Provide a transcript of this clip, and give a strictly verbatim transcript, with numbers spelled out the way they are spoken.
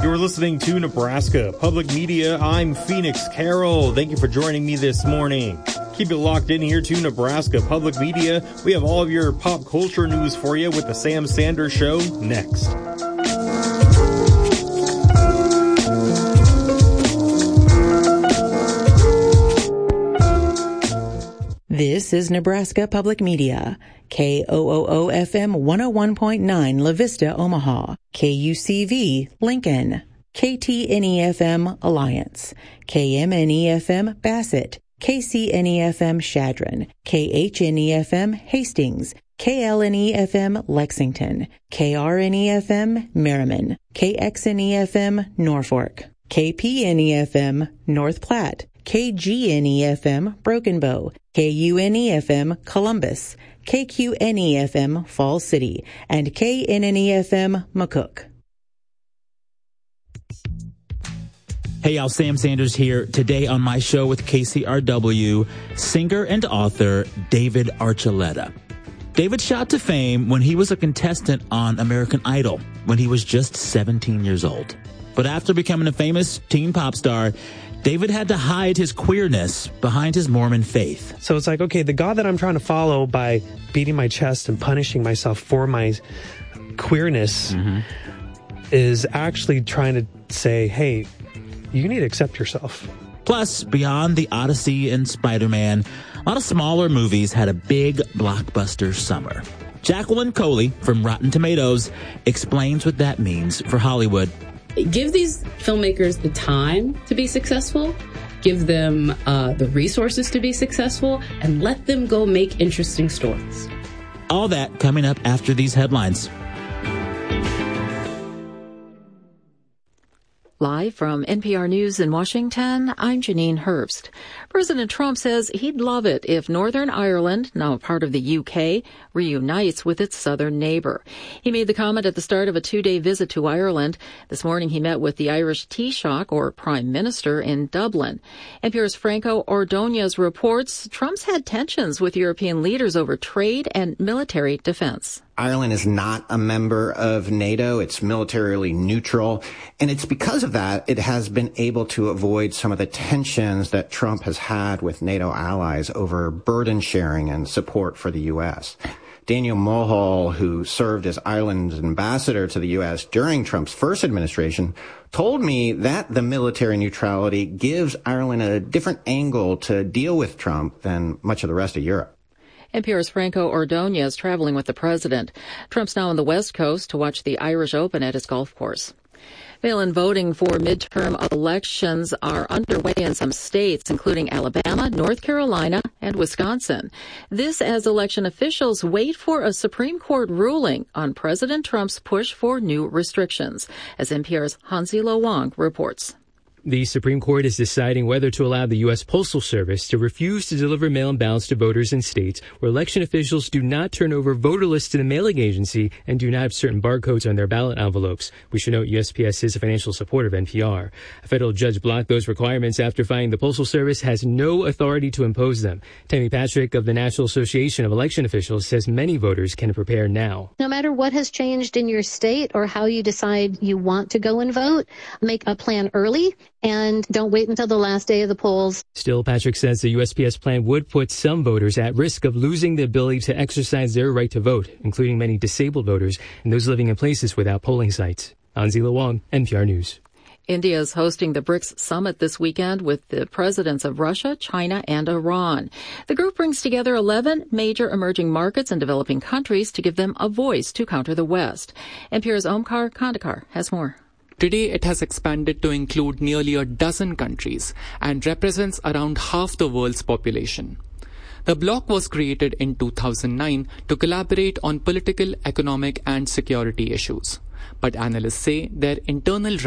You're listening to Nebraska Public Media. I'm Phoenix Carroll. Thank you for joining me this morning. Keep it locked in here to Nebraska Public Media. We have all of your pop culture news for you with the Sam Sanders Show next. This is Nebraska Public Media, K O O O F M one oh one point nine La Vista, Omaha, K U C V, Lincoln, K T N E F M, Alliance, K M N E F M, Bassett, K C N E F M, Shadron, K H N E F M, Hastings, K L N E F M, Lexington, K R N E F M, Merriman, K X N E F M, Norfolk, K P N E F M, North Platte, K G N E F M, Broken Bow, K U N E F M, Columbus, K Q N E F M, Falls City, and K N N E F M, McCook. Hey y'all, Sam Sanders here. Today on my show with K C R W, singer and author David Archuleta. David shot to fame when he was a contestant on American Idol when he was just seventeen years old. But after becoming a famous teen pop star, David had to hide his queerness behind his Mormon faith. So it's like, okay, the God that I'm trying to follow by beating my chest and punishing myself for my queerness mm-hmm. is actually trying to say, hey, you need to accept yourself. Plus, beyond The Odyssey and Spider-Man, a lot of smaller movies had a big blockbuster summer. Jacqueline Coley from Rotten Tomatoes explains what that means for Hollywood. Give these filmmakers the time to be successful, give them uh, the resources to be successful, and let them go make interesting stories. All that coming up after these headlines. Live from N P R News in Washington, I'm Janine Herbst. President Trump says he'd love it if Northern Ireland, now a part of the U K, reunites with its southern neighbor. He made the comment at the start of a two-day visit to Ireland. This morning he met with the Irish Taoiseach, or Prime Minister, in Dublin. N P R's Franco Ordonez reports Trump's had tensions with European leaders over trade and military defense. Ireland is not a member of NATO. It's militarily neutral. And it's because of that it has been able to avoid some of the tensions that Trump has had with NATO allies over burden sharing and support for the U S. Daniel Mulhall, who served as Ireland's ambassador to the U S during Trump's first administration, told me that the military neutrality gives Ireland a different angle to deal with Trump than much of the rest of Europe. N P R's Franco Ordonez traveling with the president. Trump's now on the West Coast to watch the Irish Open at his golf course. Mail-in voting for midterm elections are underway in some states, including Alabama, North Carolina, and Wisconsin. This as election officials wait for a Supreme Court ruling on President Trump's push for new restrictions, as N P R's Hansi Lo Wang reports. The Supreme Court is deciding whether to allow the U S Postal Service to refuse to deliver mail-in ballots to voters in states where election officials do not turn over voter lists to the mailing agency and do not have certain barcodes on their ballot envelopes. We should note U S P S is a financial supporter of N P R. A federal judge blocked those requirements after finding the Postal Service has no authority to impose them. Tammy Patrick of the National Association of Election Officials says many voters can prepare now. No matter what has changed in your state or how you decide you want to go and vote, make a plan early. And don't wait until the last day of the polls. Still, Patrick says the U S P S plan would put some voters at risk of losing the ability to exercise their right to vote, including many disabled voters and those living in places without polling sites. Hansi Lo Wang, N P R News. India is hosting the BRICS summit this weekend with the presidents of Russia, China, and Iran. The group brings together eleven major emerging markets and developing countries to give them a voice to counter the West. N P R's Omkar Kandakar has more. Today, it has expanded to include nearly a dozen countries and represents around half the world's population. The bloc was created in two thousand nine to collaborate on political, economic, and security issues. But analysts say their internal